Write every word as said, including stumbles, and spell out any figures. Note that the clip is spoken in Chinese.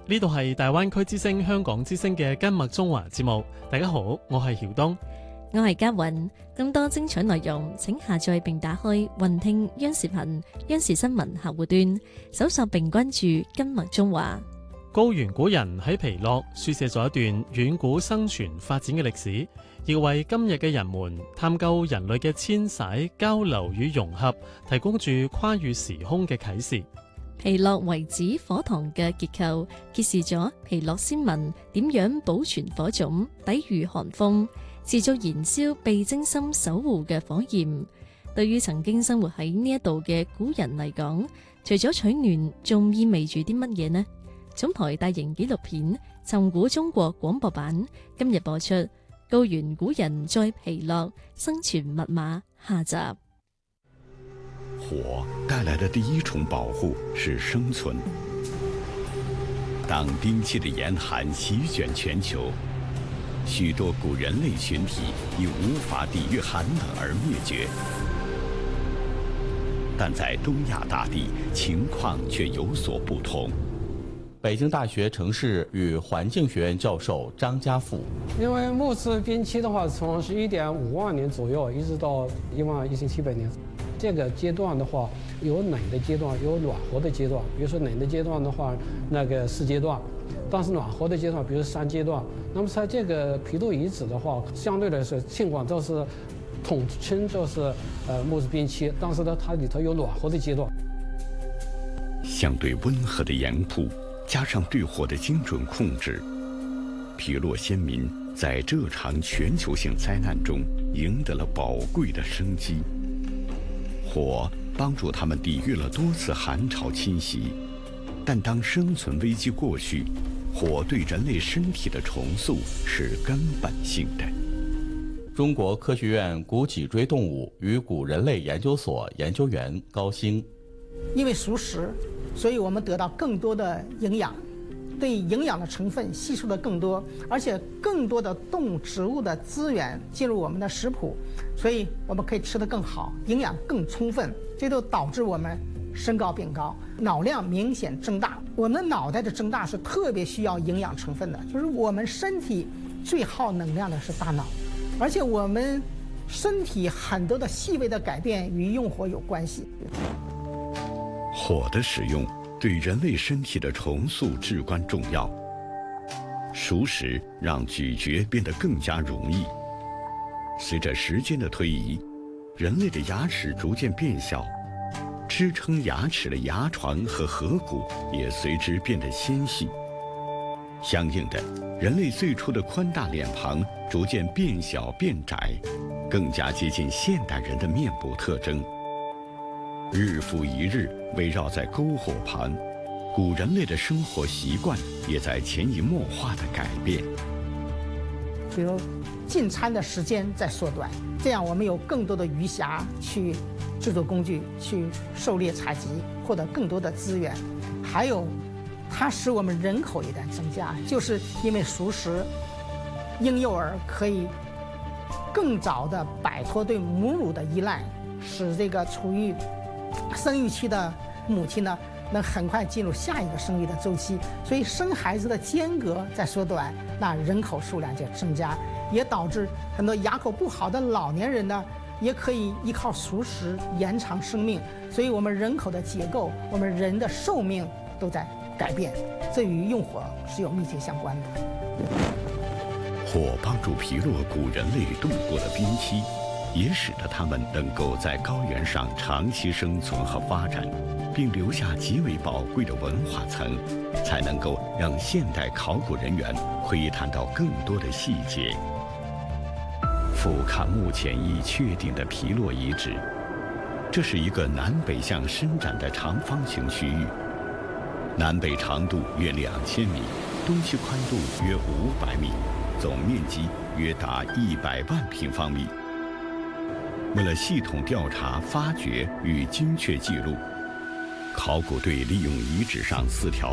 呢度係大灣區之聲香港之聲嘅今麥中華節目。大家好，我係曉東， 我係嘉韻。更多精彩內容，請下載並打開雲聽央視頻、央視新聞客戶端，搜索並關注今麥中華。 高原古人喺皮諾書寫咗一段遠古生存發展嘅歷史，亦為今日嘅人們探究人類嘅遷徙、交流與融合，提供住跨越時空嘅啟示。 皮諾遺址火塘嘅結構揭示咗皮諾先民點樣保存火種，抵禦寒風，持續燃燒被精心守護嘅火焰。對於曾經生活喺呢一度嘅古人嚟講，除咗取暖，仲意味住啲乜嘢呢？總台大型紀錄片《尋古中國》廣播版今日播出《高原古人在皮諾生存密碼》下集。 火帶來的第一重保護是生存。當冰期的嚴寒席捲全球，許多古人類群體已無法抵禦寒冷而滅絕。但在東亞大地，情況卻有所不同。 北京大學城市與環境學院教授張家富， 因為木質冰期的話，從十一點五萬年左右，一直到一萬一千七百年。這個階段的話，有冷的階段，有暖和的階段。比如說冷的階段的話，那個四階段；但是暖和的階段，比如三階段。那麼在這個皮諾遺址的話，相對來說情況都是統稱就是呃木質冰期，但是呢，它裏頭有暖和的階段。 相對溫和的鹽瀑，加上對火的精準控制，皮諾先民在這場全球性災難中贏得了寶貴的生機。火幫助他們抵禦了多次寒潮侵襲，但當生存危機過去，火對人類身體的重塑是根本性的。 中國科學院古脊椎動物與古人類研究所研究員高星， 因為熟食，所以我們得到更多的營養，對營養的成分吸收的更多，而且更多的動物植物的資源進入我們的食譜，所以我們可以吃得更好，營養更充分，這就導致我們身高變高，腦量明顯增大。我們的腦袋的增大是特別需要營養成分的，就是我們身體最耗能量的是大腦，而且我們身體很多的細微的改變與用火有關係。 火的使用對人類身體的重塑至關重要。熟食讓咀嚼變得更加容易。隨着時間的推移，人類的牙齒逐漸變小，支撐牙齒的牙床和頜骨也隨之變得纖細。相應的，人類最初的寬大臉龐逐漸變小變窄，更加接近現代人的面部特徵。日復一日圍繞在篝火旁，古人類的生活習慣也在潛移默化的改變。 比如進餐的時間在縮短，這樣我們有更多的餘暇去製作工具，去狩獵採集，獲得更多的資源。還有它使我們人口也在增加，就是因為熟食，嬰幼兒可以更早的擺脫對母乳的依賴，使這個處於生育期的母親呢，能很快進入下一個生育的周期，所以生孩子的間隔在縮短，那人口數量就增加，也導致很多牙口不好的老年人呢，也可以依靠熟食延長生命。所以我們人口的結構，我們人的壽命都在改變，這與用火是有密切相關的。 火幫助皮諾古人類度過了冰期，也使得他們能夠在高原上長期生存和發展，並留下極為寶貴的文化層，才能夠讓現代考古人員窺探到更多的細節。俯瞰目前已確定的皮諾遺址，這是一個南北向伸展的長方形區域，南北長度約兩千米，東西寬度約五百米，總面積約達一百萬平方米。為了系統調查、發掘與精確記錄，考古隊利用遺址上四條